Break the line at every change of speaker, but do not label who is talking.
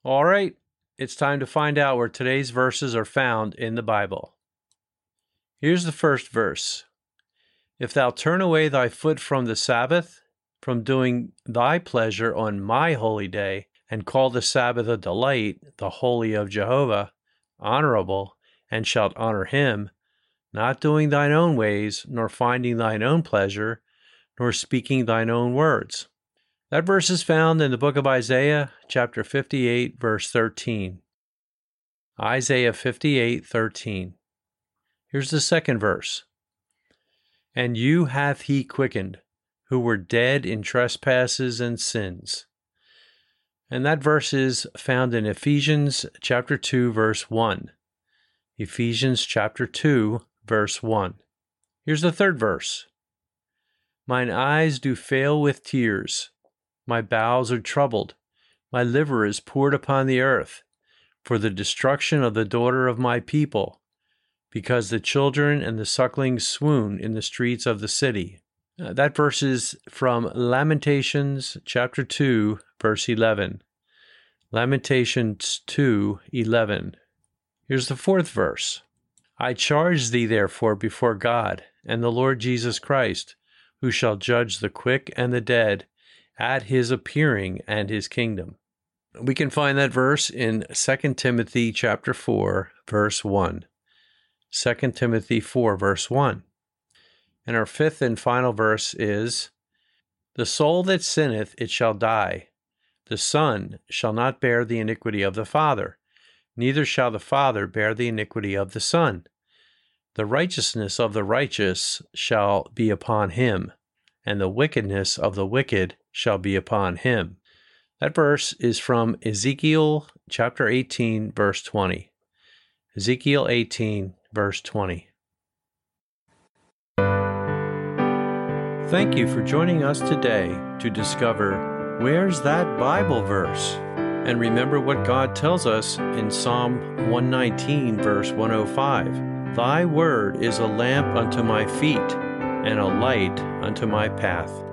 All right, it's time to find out where today's verses are found in the Bible. Here's the first verse. If thou turn away thy foot from the Sabbath, from doing thy pleasure on my holy day, and call the Sabbath a delight, the holy of Jehovah, honorable, and shalt honor him, not doing thine own ways, nor finding thine own pleasure, nor speaking thine own words. That verse is found in the book of Isaiah, chapter 58, verse 13. Isaiah 58, 13. Here's the second verse. And you hath he quickened, who were dead in trespasses and sins. And that verse is found in Ephesians chapter 2, verse 1. Ephesians chapter 2, verse 1. Here's the third verse. Mine eyes do fail with tears. My bowels are troubled. My liver is poured upon the earth, for the destruction of the daughter of my people, because the children and the sucklings swoon in the streets of the city. That verse is from Lamentations chapter 2, verse 11. Lamentations 2:11. Here's the fourth verse. I charge thee therefore before God and the Lord Jesus Christ, who shall judge the quick and the dead at his appearing and his kingdom. We can find that verse in 2 Timothy chapter 4, verse 1. 2 Timothy 4, verse 1. And our fifth and final verse is, the soul that sinneth, it shall die. The Son shall not bear the iniquity of the Father, neither shall the Father bear the iniquity of the Son. The righteousness of the righteous shall be upon him, and the wickedness of the wicked shall be upon him. That verse is from Ezekiel chapter 18, verse 20. Ezekiel 18, verse 20. Thank you for joining us today to discover where's that Bible verse? And remember what God tells us in Psalm 119, verse 105. Thy word is a lamp unto my feet and a light unto my path.